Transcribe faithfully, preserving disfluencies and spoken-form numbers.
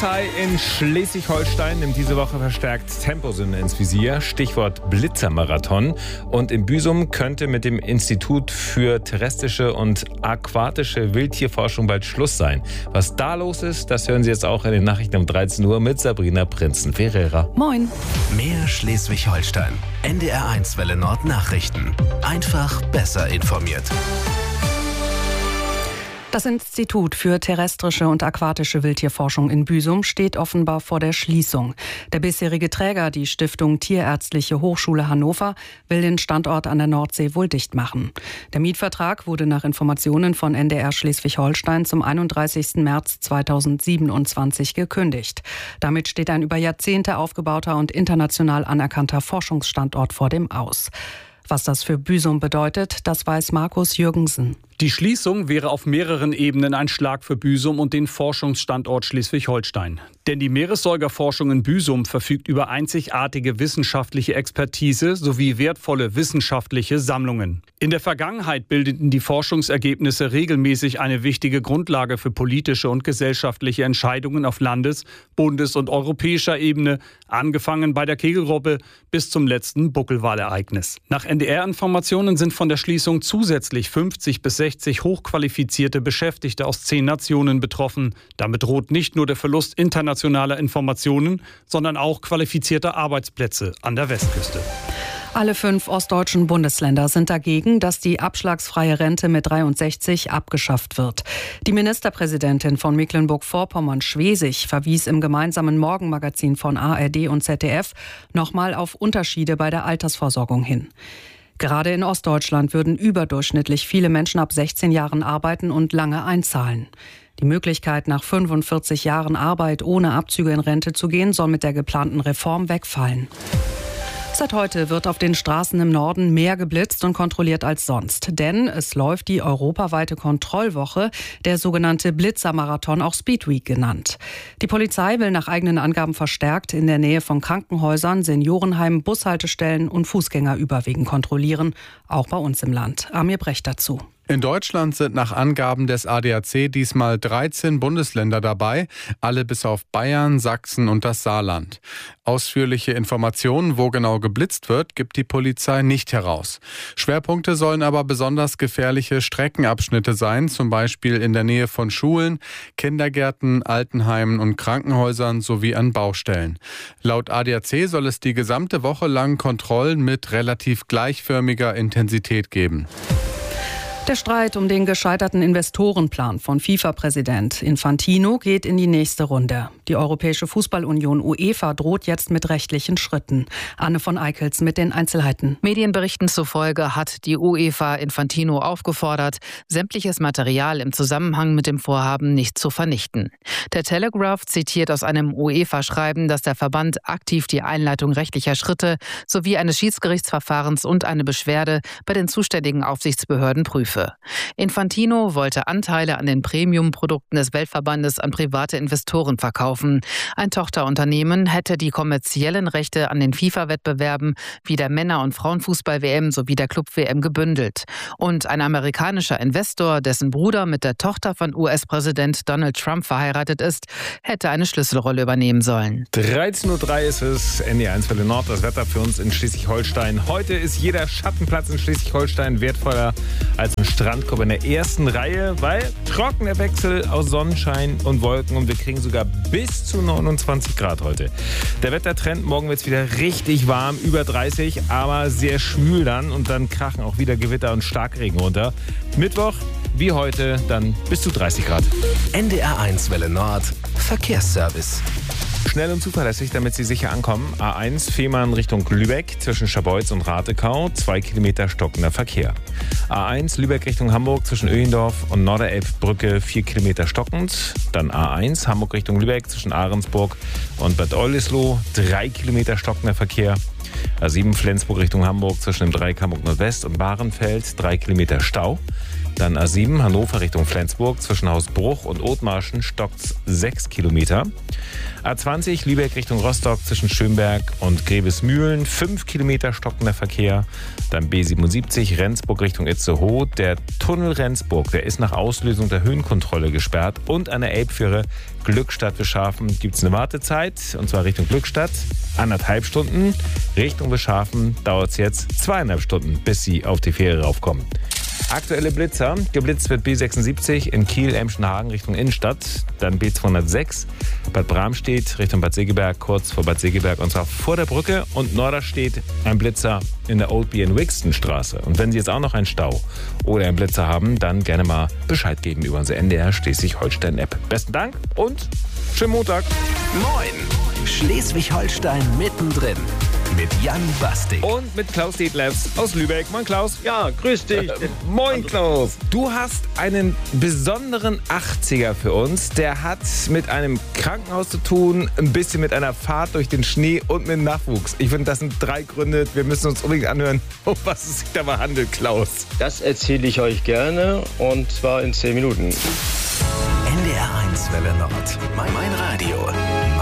Polizei in Schleswig-Holstein nimmt diese Woche verstärkt Temposünde ins Visier. Stichwort Blitzermarathon. Und in Büsum könnte mit dem Institut für terrestrische und aquatische Wildtierforschung bald Schluss sein. Was da los ist, das hören Sie jetzt auch in den Nachrichten um dreizehn Uhr mit Sabrina Prinzen-Ferreira. Moin. Mehr Schleswig-Holstein. N D R eins Welle Nord Nachrichten. Einfach besser informiert. Das Institut für terrestrische und aquatische Wildtierforschung in Büsum steht offenbar vor der Schließung. Der bisherige Träger, die Stiftung Tierärztliche Hochschule Hannover, will den Standort an der Nordsee wohl dicht machen. Der Mietvertrag wurde nach Informationen von N D R Schleswig-Holstein zum einunddreißigsten März zweitausendsiebenundzwanzig gekündigt. Damit steht ein über Jahrzehnte aufgebauter und international anerkannter Forschungsstandort vor dem Aus. Was das für Büsum bedeutet, das weiß Markus Jürgensen. Die Schließung wäre auf mehreren Ebenen ein Schlag für Büsum und den Forschungsstandort Schleswig-Holstein. Denn die Meeressäugerforschung in Büsum verfügt über einzigartige wissenschaftliche Expertise sowie wertvolle wissenschaftliche Sammlungen. In der Vergangenheit bildeten die Forschungsergebnisse regelmäßig eine wichtige Grundlage für politische und gesellschaftliche Entscheidungen auf Landes-, Bundes- und europäischer Ebene, angefangen bei der Kegelrobbe bis zum letzten Buckelwalereignis. Nach N D R-Informationen sind von der Schließung zusätzlich fünfzig bis sechzig hochqualifizierte Beschäftigte aus zehn Nationen betroffen. Damit droht nicht nur der Verlust internationaler Informationen, sondern auch qualifizierter Arbeitsplätze an der Westküste. Alle fünf ostdeutschen Bundesländer sind dagegen, dass die abschlagsfreie Rente mit dreiundsechzig abgeschafft wird. Die Ministerpräsidentin von Mecklenburg-Vorpommern-Schwesig verwies im gemeinsamen Morgenmagazin von A R D und Z D F nochmal auf Unterschiede bei der Altersvorsorgung hin. Gerade in Ostdeutschland würden überdurchschnittlich viele Menschen ab sechzehn Jahren arbeiten und lange einzahlen. Die Möglichkeit, nach fünfundvierzig Jahren Arbeit ohne Abzüge in Rente zu gehen, soll mit der geplanten Reform wegfallen. Seit heute wird auf den Straßen im Norden mehr geblitzt und kontrolliert als sonst. Denn es läuft die europaweite Kontrollwoche, der sogenannte Blitzermarathon, auch Speedweek genannt. Die Polizei will nach eigenen Angaben verstärkt in der Nähe von Krankenhäusern, Seniorenheimen, Bushaltestellen und Fußgängerüberwegen kontrollieren. Auch bei uns im Land. Amir Brecht dazu. In Deutschland sind nach Angaben des A D A C diesmal dreizehn Bundesländer dabei, alle bis auf Bayern, Sachsen und das Saarland. Ausführliche Informationen, wo genau geblitzt wird, gibt die Polizei nicht heraus. Schwerpunkte sollen aber besonders gefährliche Streckenabschnitte sein, zum Beispiel in der Nähe von Schulen, Kindergärten, Altenheimen und Krankenhäusern sowie an Baustellen. Laut A D A C soll es die gesamte Woche lang Kontrollen mit relativ gleichförmiger Intensität geben. Der Streit um den gescheiterten Investorenplan von FIFA-Präsident Infantino geht in die nächste Runde. Die Europäische Fußballunion UEFA droht jetzt mit rechtlichen Schritten. Anne von Eickels mit den Einzelheiten. Medienberichten zufolge hat die UEFA Infantino aufgefordert, sämtliches Material im Zusammenhang mit dem Vorhaben nicht zu vernichten. Der Telegraph zitiert aus einem UEFA-Schreiben, dass der Verband aktiv die Einleitung rechtlicher Schritte sowie eines Schiedsgerichtsverfahrens und eine Beschwerde bei den zuständigen Aufsichtsbehörden prüft. Infantino wollte Anteile an den Premium-Produkten des Weltverbandes an private Investoren verkaufen. Ein Tochterunternehmen hätte die kommerziellen Rechte an den FIFA-Wettbewerben wie der Männer- und Frauenfußball-W M sowie der Club-W M gebündelt. Und ein amerikanischer Investor, dessen Bruder mit der Tochter von U S-Präsident Donald Trump verheiratet ist, hätte eine Schlüsselrolle übernehmen sollen. dreizehn Uhr drei ist es, N D R eins Welle Nord, das Wetter für uns in Schleswig-Holstein. Heute ist jeder Schattenplatz in Schleswig-Holstein wertvoller als ein Strandkorb in der ersten Reihe, weil trockener Wechsel aus Sonnenschein und Wolken und wir kriegen sogar bis zu neunundzwanzig Grad heute. Der Wettertrend, morgen wird es wieder richtig warm, über dreißig, aber sehr schwül dann und dann krachen auch wieder Gewitter und Starkregen runter. Mittwoch, wie heute, dann bis zu dreißig Grad. N D R eins Welle Nord Verkehrsservice. Schnell und zuverlässig, damit Sie sicher ankommen. A eins Fehmarn Richtung Lübeck zwischen Scharbeutz und Ratekau, zwei Kilometer stockender Verkehr. A eins Lübeck Richtung Hamburg zwischen Öhendorf und Norderelbbrücke, vier Kilometer stockend. Dann A eins Hamburg Richtung Lübeck zwischen Ahrensburg und Bad Oldesloe, drei Kilometer stockender Verkehr. A sieben Flensburg Richtung Hamburg zwischen dem Dreieck Hamburg Nordwest und Bahrenfeld, drei Kilometer Stau. Dann A sieben Hannover Richtung Flensburg. Zwischen Hausbruch und Othmarschen stockt's sechs Kilometer. A zwanzig Lübeck Richtung Rostock zwischen Schönberg und Grevesmühlen. fünf Kilometer stockender Verkehr. Dann B siebenundsiebzig Rendsburg Richtung Itzehoe. Der Tunnel Rendsburg, der ist nach Auslösung der Höhenkontrolle gesperrt. Und an der Elbführe Glückstadt Beschafen gibt es eine Wartezeit. Und zwar Richtung Glückstadt anderthalb Stunden. Richtung Beschafen dauert es jetzt zweieinhalb Stunden, bis Sie auf die Fähre raufkommen. Aktuelle Blitzer. Geblitzt wird B sechsundsiebzig in Kiel-Emschenhagen Richtung Innenstadt. Dann B zweihundertsechs Bad Bramstedt Richtung Bad Segeberg, kurz vor Bad Segeberg und zwar vor der Brücke. Und Norderstedt ein Blitzer in der Old B in Wixton Straße. Und wenn Sie jetzt auch noch einen Stau oder einen Blitzer haben, dann gerne mal Bescheid geben über unsere N D R Schleswig-Holstein-App. Besten Dank und schönen Montag. Moin! Schleswig-Holstein mittendrin. Mit Jan Bastik. Und mit Klaus Detlefs aus Lübeck. Moin Klaus. Ja, grüß dich. Äh, moin Klaus. Du hast einen besonderen achtziger für uns. Der hat mit einem Krankenhaus zu tun, ein bisschen mit einer Fahrt durch den Schnee und mit Nachwuchs. Ich finde, das sind drei Gründe. Wir müssen uns unbedingt anhören, um was es sich dabei handelt, Klaus. Das erzähle ich euch gerne und zwar in zehn Minuten. N D R eins Welle Nord. Mein, mein Radio.